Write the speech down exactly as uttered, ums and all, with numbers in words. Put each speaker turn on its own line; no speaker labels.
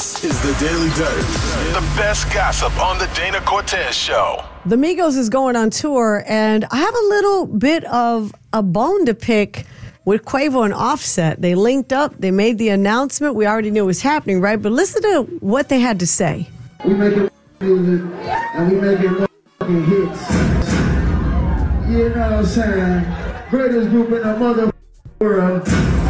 This is the Daily Dirt.
The best gossip on the Dana Cortez Show.
The Migos is going on tour, and I have a little bit of a bone to pick with Quavo and Offset. They linked up. They made the announcement. We already knew it was happening, right? But listen to what they had to say.
We making music, and we making fucking hits. You know what I'm saying? Greatest group in the mother world.